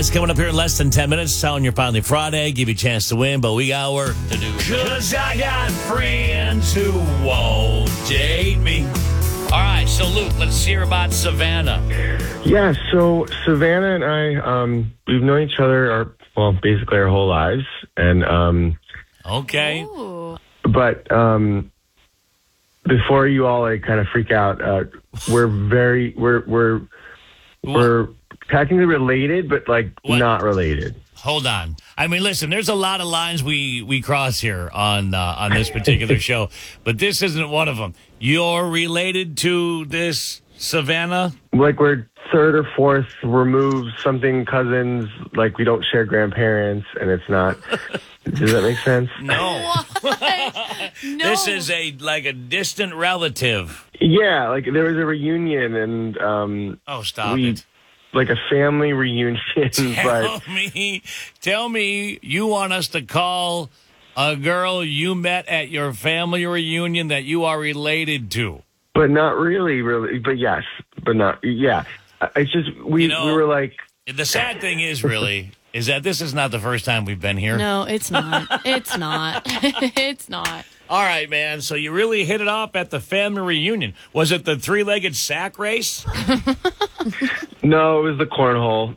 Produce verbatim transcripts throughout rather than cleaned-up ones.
It's coming up here in less than ten minutes. Telling you're finally Friday. Give you a chance to win, but we got work to do. Because I got friends who won't date me. All right, so Luke, let's hear about Savannah. Yeah, so Savannah and I, um, we've known each other, our, well, basically our whole lives. And, um, okay. Ooh. But um, before you all like kind of freak out, uh, we're very, we're, we're, we're technically related, but like What? not related. Hold on. I mean, listen, there's a lot of lines we, we cross here on uh, on this particular show, but this isn't one of them. You're related to this Savannah? Like we're third or fourth removed, something cousins, like we don't share grandparents, and it's not. Does that make sense? No. No. This is a like a distant relative. Yeah, like there was a reunion, and um, Oh, stop we, it. like a family reunion, Tell but me, tell me you want us to call a girl you met at your family reunion that you are related to. but not really, really, but yes, but not, yeah. It's just we You know- we were like, The sad thing is, really, is that this is not the first time we've been here. No, it's not. It's not. It's not. All right, man. So you really hit it off at the family reunion. Was it the three-legged sack race? no, it was the cornhole.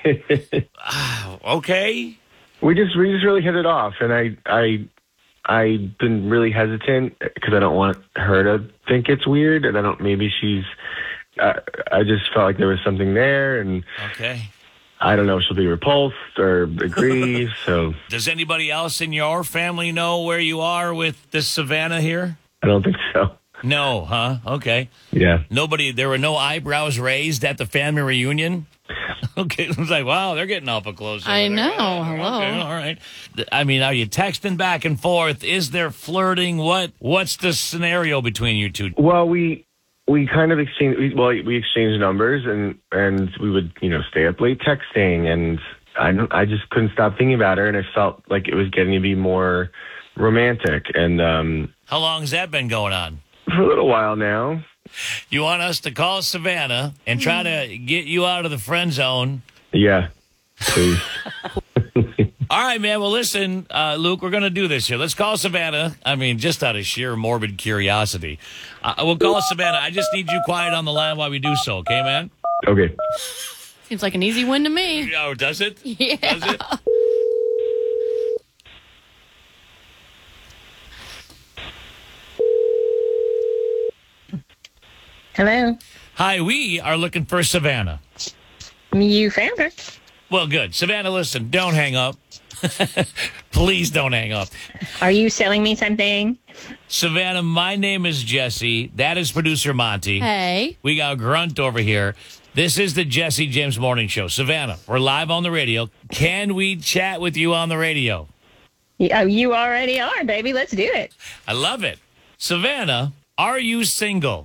Okay. we just we just really hit it off, and I I I've been really hesitant because I don't want her to think it's weird, and I don't maybe she's. Uh, I just felt like there was something there, and Okay. I don't know if she'll be repulsed or agree. So Does anybody else in your family know where you are with this Savannah here? I don't think so. No, huh? Okay. Yeah. Nobody, there were no eyebrows raised at the family reunion? Okay, it was like, wow, they're getting awful close. over I there. know, Yeah, hello. Okay, all right. I mean, are you texting back and forth? Is there flirting? What What's the scenario between you two? Well, we we kind of exchanged. We, well, we exchanged numbers, and and we would you know stay up late texting, and I don't- I just couldn't stop thinking about her, and I felt like it was getting to be more romantic, and um, How long has that been going on? for a little while now. You want us to call Savannah and try to get you out of the friend zone? Yeah, please. All right, man. Well, listen, uh, Luke, we're going to do this here. Let's call Savannah. I mean, just out of sheer morbid curiosity. Uh, we'll call Savannah. I just need you quiet on the line while we do so, okay, man? Okay. Seems like an easy win to me. Oh, does it? Yeah. Does it? Hello. Hi, we are looking for Savannah. You found her. Well, good. Savannah, listen, don't hang up. Please don't hang up. Are you selling me something? Savannah, my name is Jesse. That is producer Monty. Hey. We got Grunt over here. This is the Jesse James Morning Show. Savannah, we're live on the radio. Can we chat with you on the radio? Yeah, you already are, baby. Let's do it. I love it. Savannah, are you single?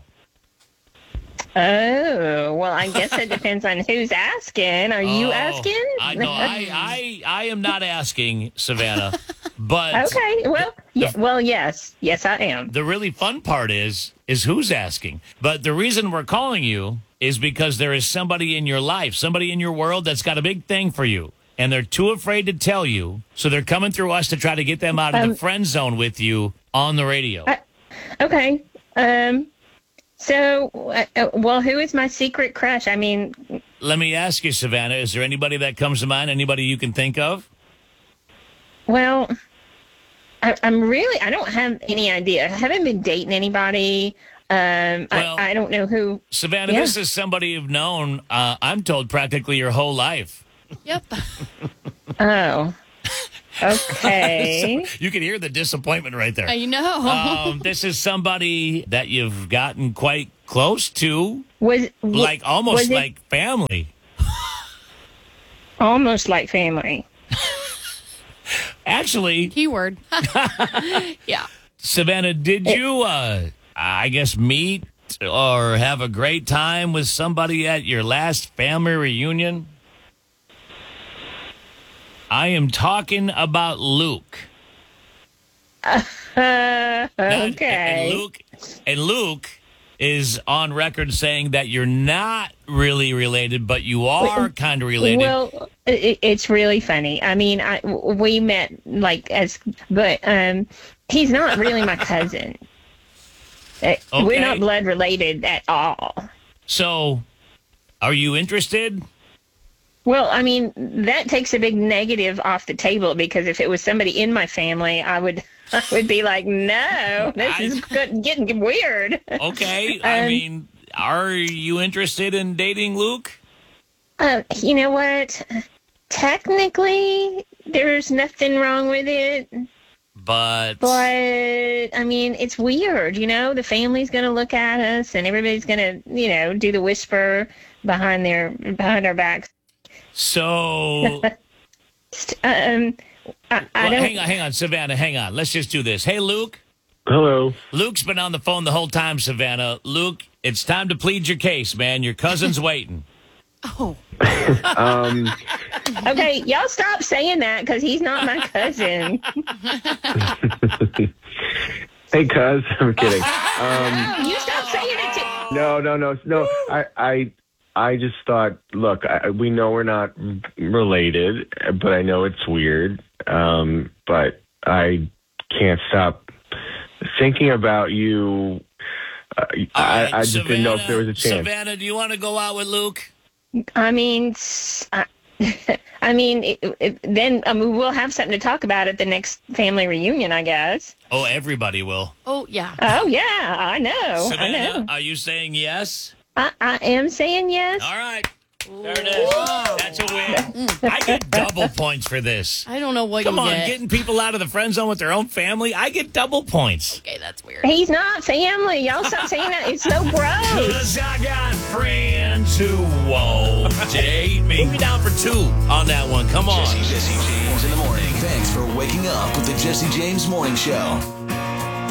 Oh, well, I guess it depends on who's asking. Are you Oh, asking? I know. I, I, I am not asking, Savannah, but Okay. Well, yeah, well, yes. Yes, I am. the really fun part is is who's asking. But the reason we're calling you is because there is somebody in your life, somebody in your world that's got a big thing for you. And they're too afraid to tell you, so they're coming through us to try to get them out of Um, the friend zone with you on the radio. I- Okay. Um. So, uh, uh, well, who is my secret crush? I mean, Let me ask you, Savannah, is there anybody that comes to mind, anybody you can think of? well, I, I'm really, I don't have any idea. I haven't been dating anybody. Um, Well- I, I don't know who. Savannah, Yeah. this is somebody you've known, uh, I'm told, practically your whole life. Yep. Oh. Okay. You can hear the disappointment right there. I know. um, this is somebody that you've gotten quite close to, Was like almost was it like family. almost like family? Actually, Keyword. Yeah. Savannah, did you, uh, I guess, meet or have a great time with somebody at your last family reunion? I am talking about Luke. Uh, Now, okay. And Luke, and Luke is on record saying that you're not really related, but you are kind of related. Well, it, it's really funny. I mean, I, we met like as, but um, he's not really my cousin. Uh, Okay. We're not blood related at all. So, are you interested? Well, I mean, that takes a big negative off the table because if it was somebody in my family, I would I would be like, no, this I- is good, getting weird. Okay. I Um, mean, are you interested in dating Luke? Uh, you know what? Technically, there's nothing wrong with it. But, But, I mean, it's weird, you know? The family's going to look at us and everybody's going to, you know, do the whisper behind their behind our backs. so, Um, I, I well, don't... hang on, hang on, Savannah, hang on. Let's just do this. Hey, Luke. Hello. Luke's been on the phone the whole time, Savannah. Luke, it's time to plead your case, man. Your cousin's waiting. Oh, Um, Okay, y'all stop saying that because he's not my cousin. hey, cuz. I'm kidding. Um, You stop saying it to... no, no, no, no. I, I, I just thought. Look, I, we know we're not related, but I know it's weird. Um, but I can't stop thinking about you. Uh, All I, right, I just didn't know if there was a chance. Savannah, do you want to go out with Luke? I mean, s- I, I mean, it, it, then I mean, we'll have something to talk about at the next family reunion, I guess. Oh, everybody will. oh yeah. Oh yeah, I know. I Savannah, know. are you saying yes? I, I am saying yes. All right. There it is. That's a win. I get double points for this. I don't know what Come you on, get. getting people out of the friend zone with their own family. I get double points. Okay, that's weird. He's not family. Y'all stop saying that. It's so gross. Cause I got friends who won't date me. Put me down for two on that one. Come on. Jesse, Jesse James in the morning. Thanks for waking up with the Jesse James Morning Show.